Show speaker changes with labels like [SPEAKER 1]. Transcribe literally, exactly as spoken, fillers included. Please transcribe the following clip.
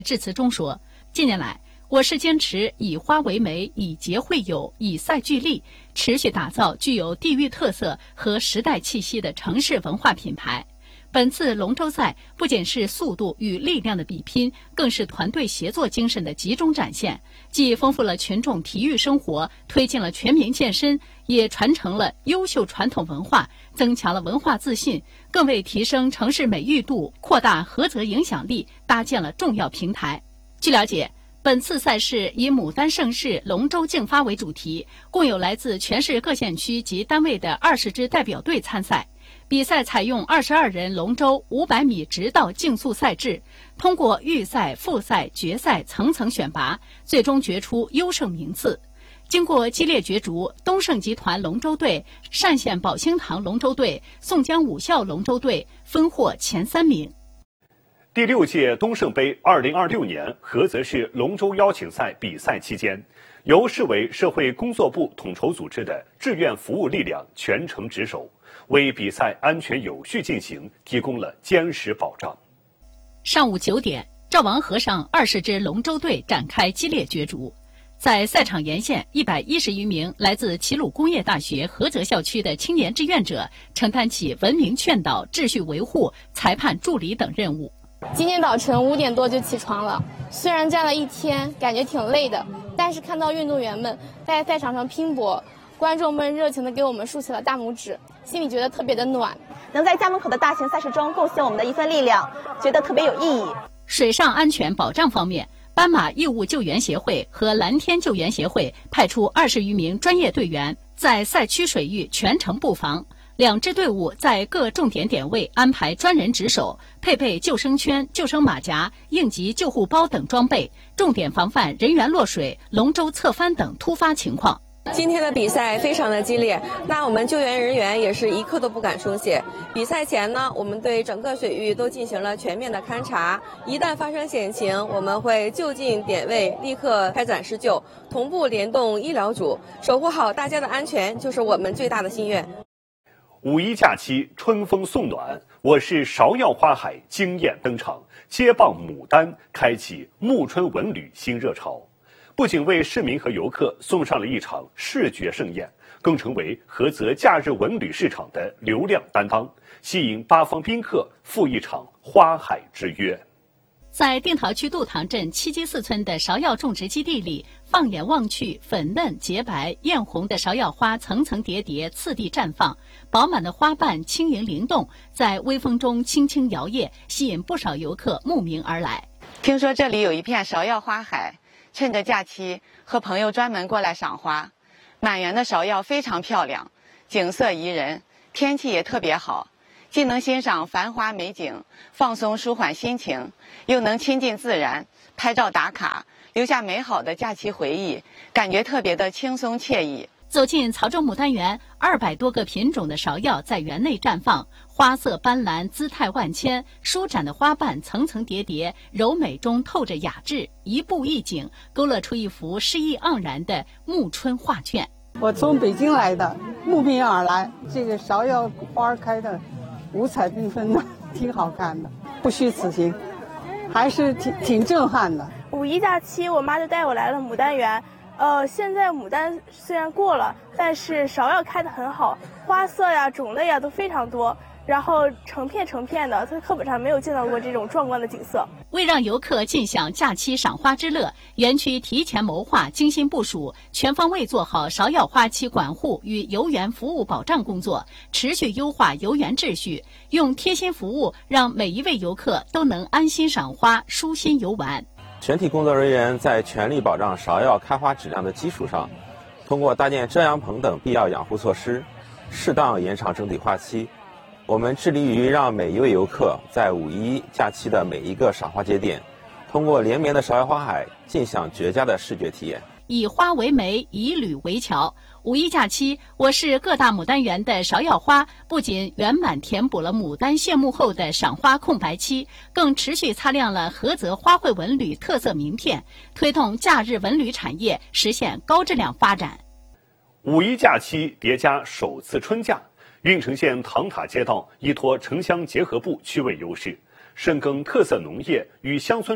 [SPEAKER 1] 致辞中说，近年来我市坚持以花为媒，以节会友，以赛聚力，持续打造具有地域特色和时代气息的城市文化品牌。本次龙舟赛不仅是速度与力量的比拼，更是团队协作精神的集中展现，既丰富了群众体育生活，推进了全民健身，也传承了优秀传统文化，增强了文化自信，更为提升城市美誉度、扩大菏泽影响力搭建了重要平台。据了解，本次赛事以牡丹盛世龙舟竞发为主题，共有来自全市各县区及单位的二十支代表队参赛。比赛采用二十二人龙舟五百米直道竞速赛制，通过预赛、复赛、决赛层层选拔，最终决出优胜名次。经过激烈角逐，东盛集团龙舟队、单县宝兴堂龙舟队、宋江武校龙舟队分获前三名。
[SPEAKER 2] 第六届东盛杯二零二六年菏泽市龙舟邀请赛比赛期间，由市委社会工作部统筹组织的志愿服务力量全程值守，为比赛安全有序进行提供了坚实保障。
[SPEAKER 1] 上午九点，赵王河上二十支龙舟队展开激烈角逐。在赛场沿线，一百一十余名来自齐鲁工业大学菏泽校区的青年志愿者承担起文明劝导、秩序维护、裁判助理等任务。
[SPEAKER 3] 今天早晨五点多就起床了，虽然站了一天，感觉挺累的，但是看到运动员们在赛场上拼搏，观众们热情地给我们竖起了大拇指，心里觉得特别的暖。
[SPEAKER 4] 能在家门口的大型赛事中贡献我们的一份力量，觉得特别有意义。
[SPEAKER 1] 水上安全保障方面，斑马义务救援协会和蓝天救援协会派出二十余名专业队员在赛区水域全程布防。两支队伍在各重点点位安排专人值守，配备救生圈、救生马甲、应急救护包等装备，重点防范人员落水、龙舟侧翻等突发情况。
[SPEAKER 5] 今天的比赛非常的激烈，那我们救援人员也是一刻都不敢松懈。比赛前呢，我们对整个水域都进行了全面的勘察，一旦发生险情，我们会就近点位立刻开展施救，同步联动医疗组，守护好大家的安全，就是我们最大的心愿。
[SPEAKER 2] 五一假期春风送暖，我市芍药花海惊艳登场，接棒牡丹，开启暮春文旅新热潮。不仅为市民和游客送上了一场视觉盛宴，更成为菏泽假日文旅市场的流量担当，吸引八方宾客赴一场花海之约。
[SPEAKER 1] 在定陶区杜塘镇七基四村的芍药种植基地里，放眼望去，粉嫩、洁白、艳红的芍药花层层叠叠，次第绽放，饱满的花瓣轻盈灵动，在微风中轻轻摇曳，吸引不少游客慕名而来。
[SPEAKER 6] 听说这里有一片芍药花海，趁着假期和朋友专门过来赏花。满园的芍药非常漂亮，景色宜人，天气也特别好，既能欣赏繁华美景，放松舒缓心情，又能亲近自然，拍照打卡，留下美好的假期回忆，感觉特别的轻松惬意。
[SPEAKER 1] 走进曹州牡丹园，二百多个品种的芍药在园内绽放，花色斑斓，姿态万千，舒展的花瓣层层叠叠，柔美中透着雅致，一步一景，勾勒出一幅诗意盎然的暮春画卷。
[SPEAKER 7] 我从北京来的，慕名而来，这个芍药花开的五彩缤纷的，挺好看的，不虚此行，还是挺挺震撼的。
[SPEAKER 8] 五一假期，我妈就带我来了牡丹园。呃，现在牡丹虽然过了，但是芍药开得很好，花色呀、种类呀都非常多，然后成片成片的，在课本上没有见到过这种壮观的景色。
[SPEAKER 1] 为让游客尽享假期赏花之乐，园区提前谋划、精心部署，全方位做好芍药花期管护与游园服务保障工作，持续优化游园秩序，用贴心服务让每一位游客都能安心赏花、舒心游玩。
[SPEAKER 9] 全体工作人员在全力保障芍药开花质量的基础上，通过搭建遮阳棚等必要养护措施，适当延长整体花期。我们致力于让每一位游客在五一假期的每一个赏花节点，通过连绵的芍药花海，尽享绝佳的视觉体验。
[SPEAKER 1] 以花为媒，以旅为桥。五一假期，我市各大牡丹园的芍药花不仅圆满填补了牡丹谢幕后的赏花空白期，更持续擦亮了菏泽花卉文旅特色名片，推动假日文旅产业实现高质量发展。
[SPEAKER 2] 五一假期叠加首次春假，运城县塘塔街道依托城乡结合部区位优势，深耕特色农业与乡村